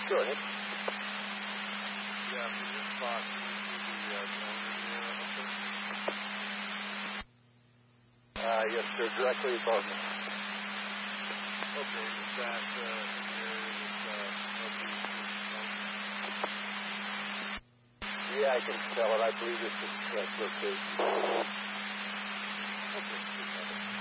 Go ahead. Yeah, from this spot, can you see the drone in the air up there? Yes, sir, directly above me. Okay, is that in the area that's northeast of Yeah, I can tell it. I believe it's at that location.